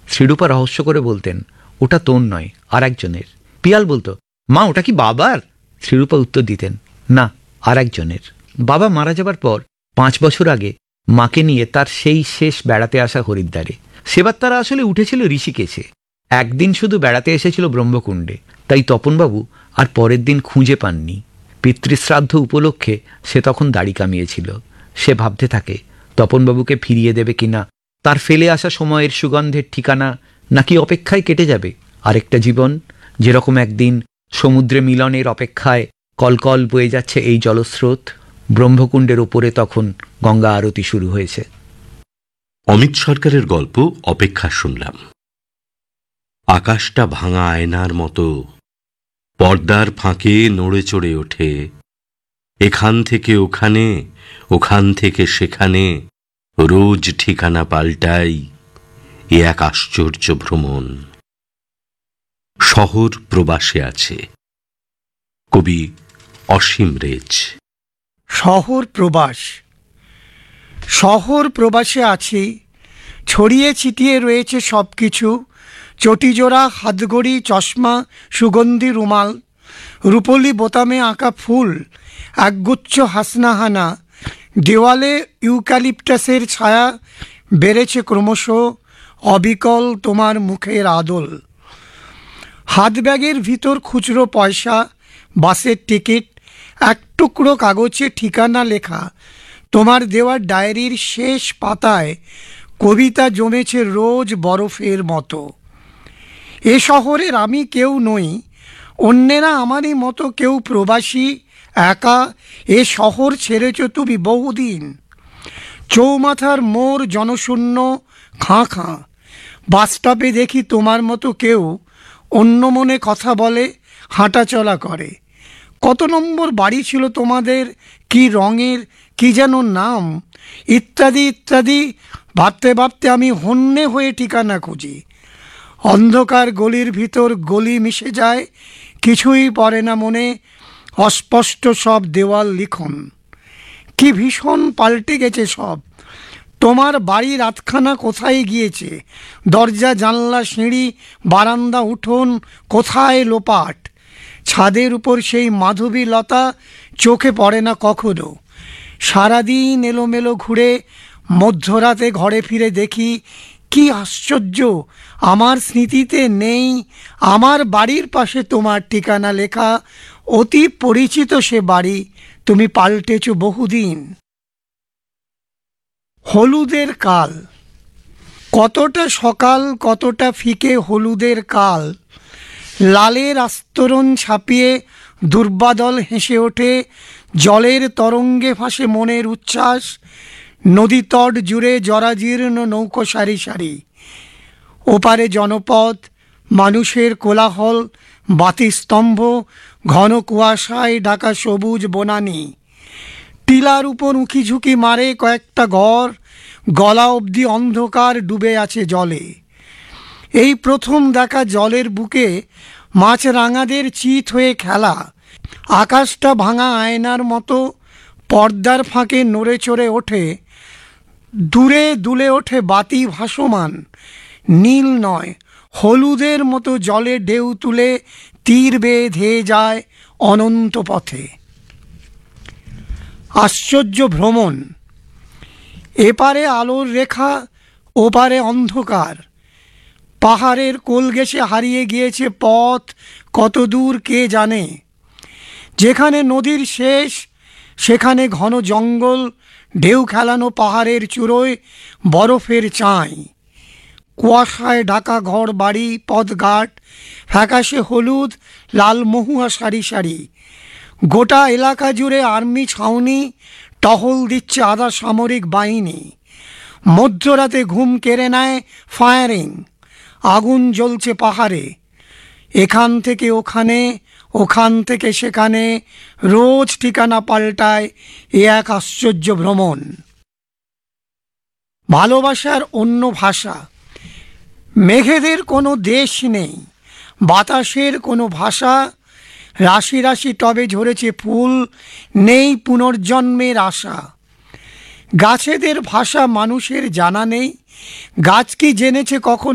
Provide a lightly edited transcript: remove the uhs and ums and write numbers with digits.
শ্রীরূপা রহস্য করে বলতেন, ওটা তোর নয়, আর একজনের। পিয়াল বলতো, মা ওটা কি বাবার? শ্রীরূপা উত্তর দিতেন, না, আর একজনের। বাবা মারা যাবার পর 5 বছর আগে মাকে নিয়ে তার সেই শেষ বেড়াতে আসা হরিদ্বারে। সেবার তারা আসলে উঠেছিল ঋষিকেশে, একদিন শুধু বেড়াতে এসেছিল ব্রহ্মকুণ্ডে। তাই তপনবাবু আর পরের দিন খুঁজে পাননি। পিতৃশ্রাদ্ধ উপলক্ষে সে তখন দাড়ি কামিয়েছিল। সে ভাবতে থাকে তপনবাবুকে ফিরিয়ে দেবে কিনা, তার ফেলে আসা সময়ের সুগন্ধের ঠিকানা, নাকি অপেক্ষায় কেটে যাবে আরেকটা জীবন। যেরকম একদিন সমুদ্রে মিলনের অপেক্ষায় কলকল বয়ে যাচ্ছে এই জলস্রোত, ব্রহ্মকুণ্ডের ওপরে তখন গঙ্গা আরতি শুরু হয়েছে। অমিত সরকারের গল্প অপেক্ষা শুনলাম। আকাশটা ভাঙা আয়নার মতো পর্দার ফাঁকে নড়ে চড়ে ওঠে, এখান থেকে ওখানে, ওখান থেকে সেখানে, রোজ ঠিকানা পাল্টাই, এ এক আশ্চর্য ভ্রমণ। শহর প্রবাসে আছে। কবি অসীম রেজ। শহর প্রবাস। শহর প্রবাসে আছি, ছড়িয়ে ছিটিয়ে রয়েছে সব কিছু, চটিজোড়া, হাতঘড়ি, চশমা, সুগন্ধি রুমাল, রূপলি বোতামে আঁকা ফুল, একগুচ্ছ হাসনাহানা, দেওয়ালে ইউক্যালিপটাসের ছায়া বেড়েছে ক্রমশ, অবিকল তোমার মুখের আদল। হাতব্যাগের ভিতর খুচরো পয়সা, বাসের টিকিট, এক টুকরো কাগজে ঠিকানা লেখা, তোমার দেওয়া ডায়েরির শেষ পাতায় কবিতা জমেছে রোজ বরফের মতো। এ শহরের আমি কেউ নই, অন্যেরা আমারই মতো কেউ প্রবাসী, একা। এ শহর ছেড়েছ তুমি বহুদিন। চৌমাথার মোড় জনশূন্য, খাঁ খাঁ। বাসস্টপে দেখি তোমার মতো কেউ অন্য মনে কথা বলে, হাঁটাচলা করে। কত নম্বর বাড়ি ছিল তোমাদের, কি রঙের, কি যেন নাম, ইত্যাদি ইত্যাদি। ভাবতে ভাবতে আমি হন্যে হয়ে ঠিকানা খুঁজি। অন্ধকার গলির ভিতর গলি মিশে যায়, কিছুই পড়ে না মনে, অস্পষ্ট সব দেওয়াল লিখন। কি ভীষণ পাল্টে গেছে সব। তোমার বাড়ির রাতখানা কোথায় গিয়েছে? দরজা, জানলা, সিঁড়ি, বারান্দা, উঠোন কোথায় লোপাট। ছাদের উপর সেই মাধবী লতা চোখে পড়ে না কখনো। সারাদিন এলোমেলো ঘুরে মধ্যরাতে ঘরে ফিরে দেখি, কি আশ্চর্য, আমার স্মৃতিতে নেই আমার বাড়ির পাশে তোমার ঠিকানা লেখা। অতি পরিচিত সে বাড়ি, তুমি পাল্টেছ বহুদিন। হলুদের কাল। কতটা সকাল, কতটা ফিকে হলুদের কাল। লালের আস্তরণ ছাপিয়ে দুর্বাদল হেসে ওঠে, জলের তরঙ্গে ভাসে মনের উচ্ছ্বাস। নদীতট জুড়ে জরাজীর্ণ নৌকো সারি সারি। ওপারে জনপদ, মানুষের কোলাহল, বাতিস্তম্ভ, ঘন কুয়াশায় ঢাকা সবুজ বনানী। টিলার উপর উঁকি ঝুঁকি মারে কয়েকটা ঘর, গলা অবধি অন্ধকার ডুবে আছে জলে। এই প্রথম দেখা জলের বুকে মাছরাঙাদের চিত হয়ে খেলা। আকাশটা ভাঙা আয়নার মতো পর্দার ফাঁকে নড়ে চড়ে ওঠে, দূরে দুলে ওঠে বাতি ভাসমান। নীল নয়, হলুদের মতো জলে ঢেউ তুলে তীর বেয়ে ধেয়ে যায় অনন্ত পথে। আশ্চর্য ভ্রমণ। এপারে আলোর রেখা, ওপারে অন্ধকার। পাহাড়ের কোল ঘেঁষে হারিয়ে গিয়েছে পথ, কত দূর কে জানে। যেখানে নদীর শেষ সেখানে ঘন জঙ্গল, ঢেউ খেলানো পাহাড়ের চূড়োয় বরফের চাঁই। কুয়াশায় ঢাকা ঘর বাড়ি, পথঘাট, ফ্যাকাশে হলুদ লাল মহুয়া সারি সারি। গোটা এলাকা জুড়ে আর্মি ছাউনি, টহল দিচ্ছে আধা সামরিক বাহিনী। মধ্যরাতে ঘুম কেড়ে নেয় ফায়ারিং। আগুন জ্বলছে পাহাড়ে, এখান থেকে ওখানে, ওখান থেকে সেখানে, রোজ ঠিকানা পাল্টায় এ এক আশ্চর্য ভ্রমণ। ভালোবাসার অন্য ভাষা। মেঘেদের কোনো দেশ নেই, বাতাসের কোনো ভাষা। রাশি রাশি টবে ঝরেছে ফুল, নেই পুনর্জন্মের আশা। গাছেদের ভাষা মানুষের জানা নেই, গাছ কি জেনেছে কখন